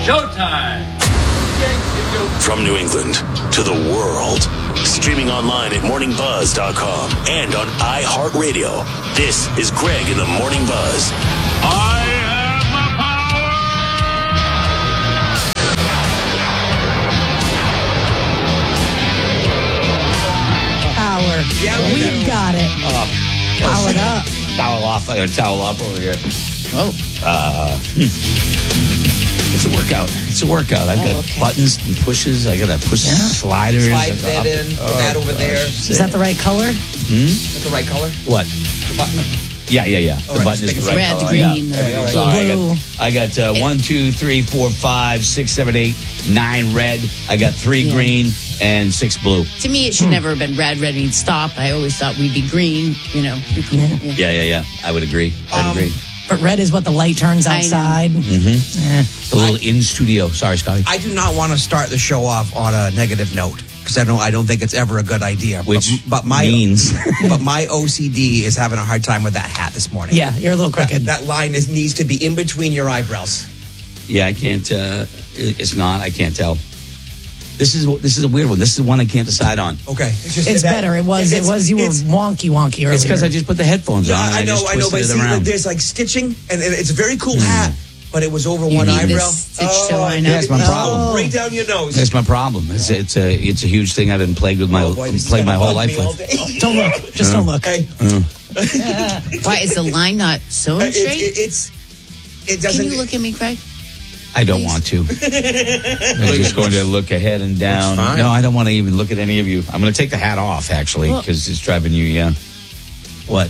Showtime. From New England to the world. Streaming online at morningbuzz.com and on iHeartRadio. This is Greg in the Morning Buzz. I have the power. Power. Yeah, We've got it. Powered up. Towel off. I got a towel up over here. Oh. It's a workout. I've got buttons and pushes. I got to push sliders. Slide that in. Put that over there. Is that the right color? Is that the right color? What? The button. Yeah. The right, button is the right red, color. green, Yeah. or So blue. I got 1, 2, 3, 4, 5, 6, 7, 8, 9 red. I got 3 green and 6 blue. To me, it should never have been red. Red means stop. I always thought we'd be green, Yeah. I would agree. But red is what the light turns I know. outside. A little in studio. Sorry, Scotty. I do not want to start the show off on a negative note because I don't think it's ever a good idea. Which but my means but my OCD is having a hard time with that hat this morning. Yeah, you're a little crooked. That line needs to be in between your eyebrows. Yeah, I can't. It's not. I can't tell. This is a weird one. This is the one I can't decide on. Okay, It's better. It was. You were wonky earlier. It's because I just put the headphones on. Yeah, And I know. just But twisted it see, around. there's like stitching, and it's a very cool hat, but it was over You one need eyebrow. this stitch to line up. That's my problem. Right down your nose. That's my problem. It's a huge thing I've been plagued with my whole life with. Don't look. Just don't look. Hey, Why is the line not sewn straight? it doesn't. Can you look at me, Craig? I don't want to. I'm just going to look ahead and down. That's fine. No, I don't want to even look at any of you. I'm going to take the hat off, actually, because it's driving you, What?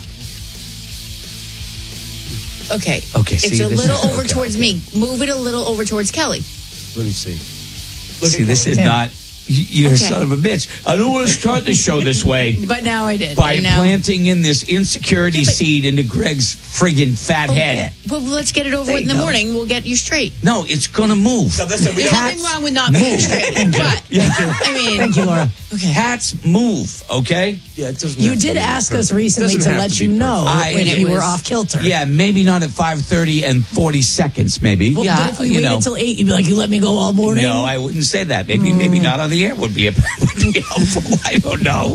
Okay. Okay, It's see, a this little is- over okay. towards me. Move it a little over towards Kelly. Let me see. See, this is not... You're a son of a bitch. I don't want to start the show this way. But now I did. By I know. planting in this insecurity seed into Greg's friggin' fat head. Well, let's get it over with in the morning. We'll get you straight. No, it's gonna move. So listen, we There's don't- nothing wrong with not being straight. But, I mean, Thank you, Laura. Hats move, okay? Yeah, it doesn't. You have to did be ask perfect. us recently Doesn't to have let be you know I- when it you were was- off kilter. Yeah, maybe not at 5:30 and 40 seconds, maybe. Well, yeah, but if we waited until 8, you'd be like, you let me go all morning? No, I wouldn't say that. Maybe not on the air would be helpful. I don't know.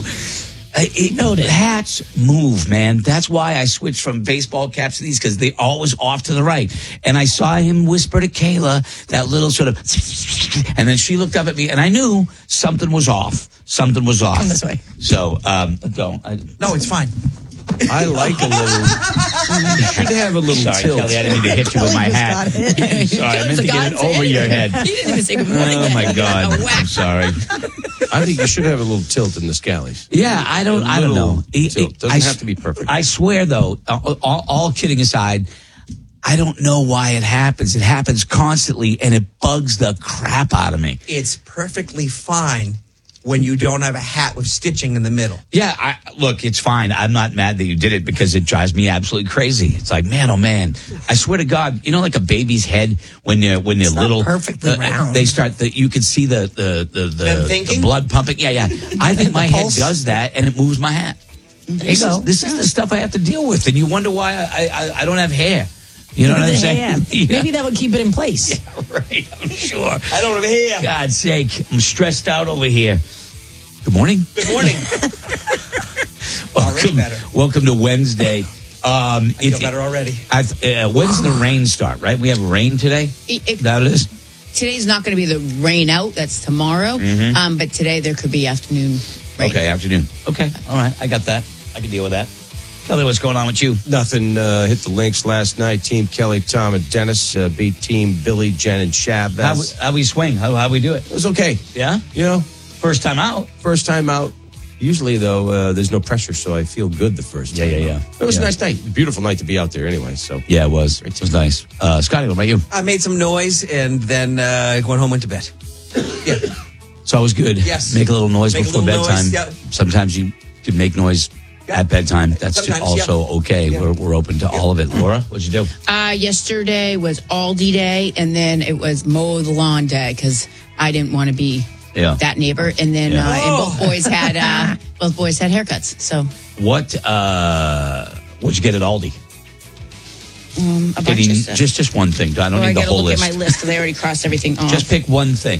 Hats move, man. That's why I switched from baseball caps to these, because they're always off to the right. And I saw him whisper to Kayla that little sort of, and then she looked up at me, and I knew something was off. Something was off. Come this way. So, go. No, it's fine. I like a little. You should have a little Sorry, tilt. Kelly, I didn't mean to hit you with my Kelly hat. just got hit. Sorry, I meant to get it over your head. He didn't even say good morning. Oh, my God. A whack. I'm sorry. I think you should have a little tilt in the scallies. Yeah, I don't know. Tilt. Doesn't have to be perfect. I swear, though, all kidding aside, I don't know why it happens. It happens constantly, and it bugs the crap out of me. It's perfectly fine when you don't have a hat with stitching in the middle. Yeah, look, it's fine. I'm not mad that you did it because it drives me absolutely crazy. It's like, man, oh man, I swear to God, like a baby's head when they're not little, perfectly round. They start. You can see the blood pumping. Yeah. I think my head does that, and it moves my hat. This is the stuff I have to deal with, and you wonder why I don't have hair. You know what I'm saying? Yeah. Maybe that would keep it in place. Yeah, right. I'm sure. I don't have hair. God's sake, I'm stressed out over here. Good morning. Good morning. Already better. Welcome to Wednesday. I feel better already. When does the rain start, right? We have rain today? That it is? Today's not going to be the rain out. That's tomorrow. But today there could be afternoon rain. Okay, afternoon. Okay, all right. I got that. I can deal with that. Kelly, what's going on with you? Nothing. Hit the links last night. Team Kelly, Tom, and Dennis beat Team Billy, Jen, and Shab. How we swing? How we do it? It was okay. Yeah? First time out. First time out. Usually, though, there's no pressure, so I feel good the first time. Yeah. It was a nice night. Beautiful night to be out there anyway. So Yeah, it was. It was nice. Scotty, what about you? I made some noise and then went home, went to bed. Yeah. It's always good. Yes. Make a little noise Make a before little bedtime. noise, yeah. Sometimes you can make noise at bedtime. That's Sometimes, also okay. Yeah. We're open to all of it. Laura, what'd you do? Yesterday was Aldi day, and then it was mow the lawn day because I didn't want to be that neighbor. And then and both boys had haircuts. So What'd you get at Aldi? A bunch of stuff. Just one thing. I don't need the whole list. I got to look at my list because I already crossed everything off. Just pick one thing.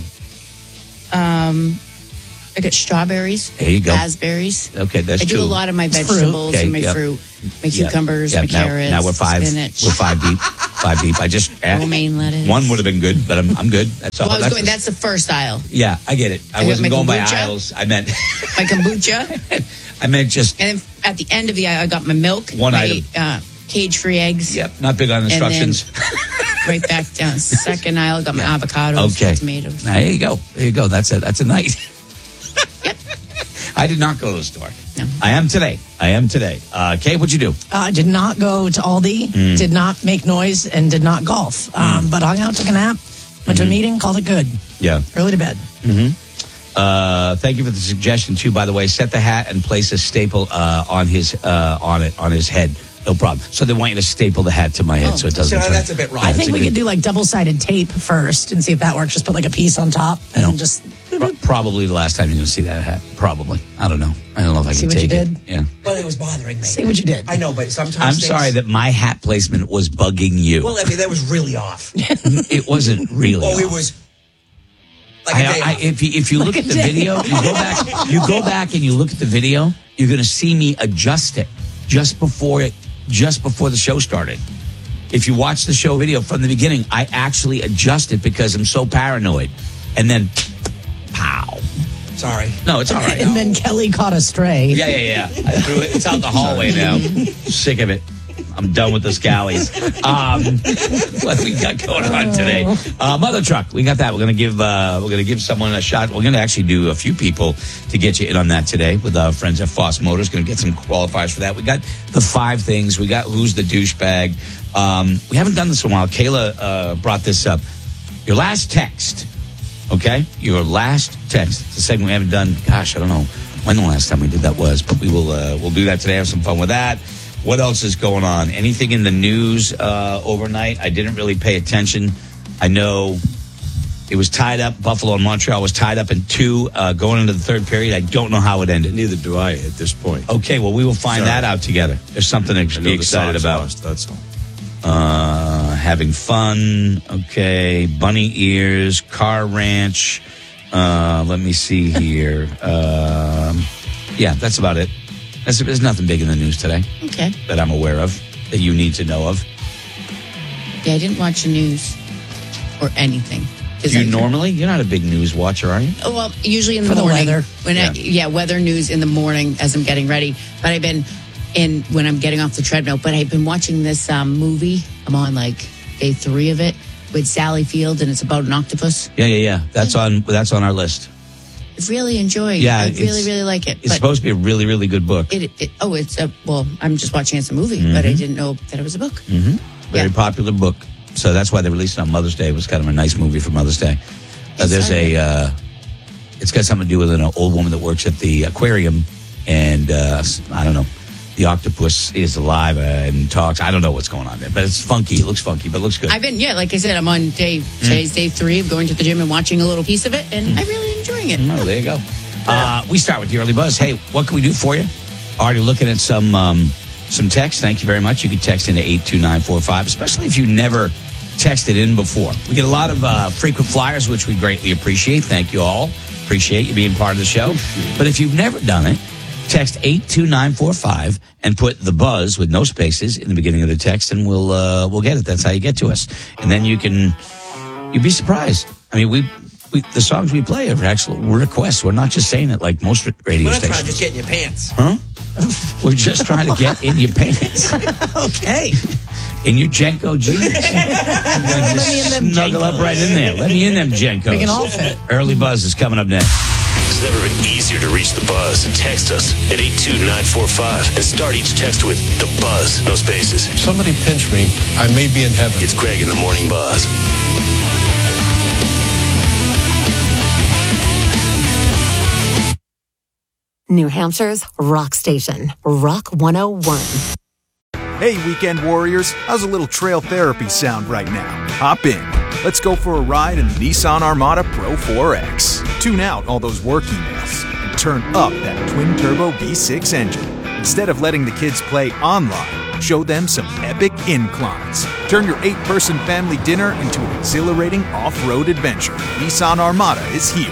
I got strawberries. There you go. Raspberries. Okay, that's I do two. a lot of my vegetables and my fruit. My cucumbers, my carrots, now we're five. spinach. We're 5 deep. 5 deep. I just romaine lettuce. One would have been good, but I'm good. That's all. Well, that's the first aisle. Yeah, I get it. I wasn't going by aisles. I meant my kombucha. I meant just. And then at the end of the aisle, I got my milk. One item. Cage-free eggs. Yep. Not big on instructions. Right back down second aisle, got my avocados, okay. tomatoes. There you go. There you go. That's a night. Yep. I did not go to the store. No. I am today. Kate, what'd you do? Did not go to Aldi, did not make noise, and did not golf. But hung out, took a nap, went to a meeting, called it good. Yeah. Early to bed. Thank you for the suggestion too. By the way, set the hat and place a staple on his head. No problem. So they want you to staple the hat to my head so it doesn't. So that's a bit wrong. I think we could do like double-sided tape first and see if that works. Just put like a piece on top and then just. Probably the last time you're going to see that hat. Probably. I don't know. I don't know if I can take it. Yeah. Well, it was bothering me. See what you did. I know, but sometimes I'm sorry that my hat placement was bugging you. Well, I mean, that was really off. It wasn't really. Oh, off. it was. Like a day off. If you look at the video, you go back and you look at the video, you're going to see me adjust it just before the show started. If you watch the show video from the beginning, I actually adjust it because I'm so paranoid. And then, pow. Sorry. No, it's all right. And then Kelly caught a stray. Yeah. I threw it. It's out the hallway now. Sick of it. I'm done with the scallies. What we got going on today? Mother truck. We got that. We're gonna give someone a shot. We're gonna actually do a few people to get you in on that today with our friends at Foss Motors. Gonna get some qualifiers for that. We got the 5 things. We got who's the douchebag. We haven't done this in a while. Kayla brought this up. Your last text. Okay, your last text. It's a segment we haven't done. Gosh, I don't know when the last time we did that was, but we will. We'll do that today. Have some fun with that. What else is going on? Anything in the news overnight? I didn't really pay attention. I know it was tied up. Buffalo and Montreal was tied up in 2 going into the third period. I don't know how it ended. Neither do I at this point. Okay, well, we will find that out together. There's something to be excited about. Lost, that's all. Having fun. Okay, bunny ears, car ranch. Let me see here. Yeah, that's about it. There's nothing big in the news today. Okay. That I'm aware of, that you need to know of. Yeah, I didn't watch the news or anything. You're not a big news watcher, are you? Oh, well, usually in the For the morning. weather. Weather news in the morning as I'm getting ready. But I've been when I'm getting off the treadmill. But I've been watching this movie. I'm on like day 3 of it with Sally Field, and it's about an octopus. Yeah. That's on our list. I really enjoy it. Yeah, I really like it. It's supposed to be a really, really good book. I'm just watching it as a movie, but I didn't know that it was a book. Very popular book. So that's why they released it on Mother's Day. It was kind of a nice movie for Mother's Day. It's got something to do with an old woman that works at the aquarium, and I don't know. The octopus is alive and talks. I don't know what's going on there, but it's funky. It looks funky, but it looks good. I've been, like I said, I'm on today's day 3 of going to the gym and watching a little piece of it, and I'm really enjoying it. Oh, there you go. We start with the early buzz. Hey, what can we do for you? Already looking at some text. Thank you very much. You can text into 82945, especially if you never texted in before. We get a lot of frequent flyers, which we greatly appreciate. Thank you all. Appreciate you being part of the show. But if you've never done it, text 82945 and put the buzz with no spaces in the beginning of the text, and we'll get it. That's how you get to us. And then you'd be surprised. I mean, the songs we play are actual requests. We're not just saying it like most radio stations. We're not trying to just get in your pants. Huh? We're just trying to get in your pants. Okay. In your Jenko jeans. Let me in them Snuggle up right in there. Let me in them Jenkos. We can all fit. Early buzz is coming up next. It's never been easier to reach the buzz. Text us at 82945 and start each text with the buzz, no spaces. Somebody pinch me. I may be in heaven. It's Greg in the Morning Buzz. New Hampshire's rock station, Rock 101. Hey, weekend warriors, how's a little trail therapy sound right now? Hop in. Let's go for a ride in the Nissan Armada Pro 4X. Tune out all those work emails and turn up that twin-turbo V6 engine. Instead of letting the kids play online, Show them some epic inclines. Turn your 8-person family dinner into an exhilarating off-road adventure. Nissan Armada is here.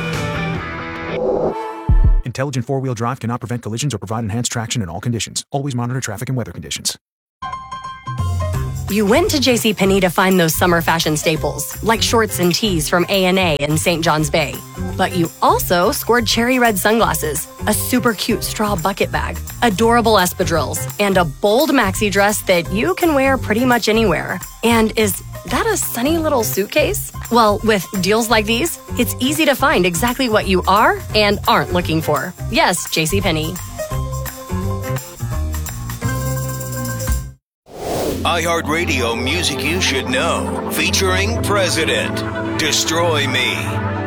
Intelligent four-wheel drive cannot prevent collisions or provide enhanced traction in all conditions. Always monitor traffic and weather conditions. You went to JCPenney to find those summer fashion staples, like shorts and tees from A&A in St. John's Bay. But you also scored cherry red sunglasses, a super cute straw bucket bag, adorable espadrilles, and a bold maxi dress that you can wear pretty much anywhere. And is that a sunny little suitcase? Well, with deals like these, it's easy to find exactly what you are and aren't looking for. Yes, JCPenney. iHeartRadio Music You Should Know, featuring President, Destroy Me.